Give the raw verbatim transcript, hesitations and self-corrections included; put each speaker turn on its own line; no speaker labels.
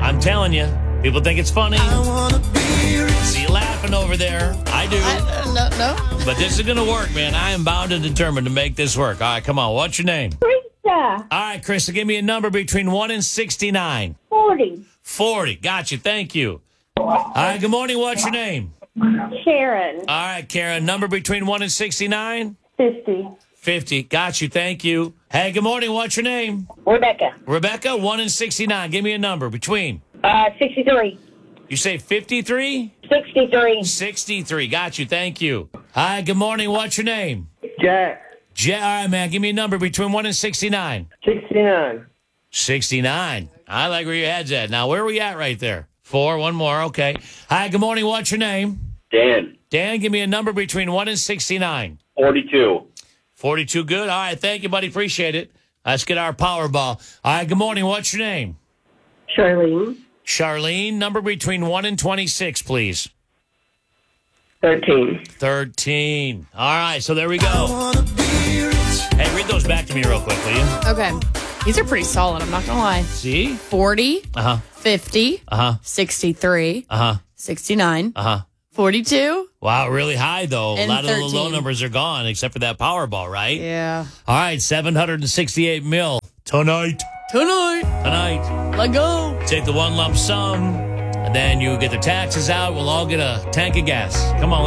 I'm telling you, people think it's funny. See you laughing over there. I do.
I, no, no.
But this is going to work, man. I am bound and determined to make this work. All right, come on. What's your name?
Krista.
All right, Krista, give me a number between one and sixty-nine.
forty.
forty. Got you. Thank you. All right, good morning. What's your name?
Sharon.
All right, Karen. Number between one and sixty-nine?
fifty.
fifty. Got you. Thank you. Hey, good morning. What's your name?
Rebecca.
Rebecca, one and sixty-nine. Give me a number between.
Uh, sixty-three.
You say fifty-three?
sixty-three.
sixty-three. Got you. Thank you. Hi, good morning. What's your name?
Jack.
Jack. All right, man. Give me a number between one and sixty-nine.
sixty-nine.
sixty-nine. I like where your head's at. Now, where are we at right there? Four, one more. Okay. Hi, good morning. What's your name?
Dan.
Dan, give me a number between one and sixty-nine.
forty-two.
forty-two, good. All right, thank you, buddy. Appreciate it. Let's get our Powerball. All right, good morning. What's your name?
Charlene.
Charlene, number between one and twenty-six, please.
thirteen.
thirteen. All right, so there we go. Hey, read those back to me real quick, will you?
Okay. These are pretty solid, I'm not going to lie.
See?
forty,
Uh-huh.
fifty,
Uh-huh.
sixty-three,
Uh-huh.
sixty-nine,
Uh-huh.
forty-two.
Wow, really high, though.
And
a lot of the low
thirteen.
numbers are gone, except for that Powerball, right?
Yeah.
All right, seven hundred sixty-eight mil tonight.
Tonight.
Tonight.
Let go.
Take the one lump sum, and then you get the taxes out. We'll all get a tank of gas. Come on,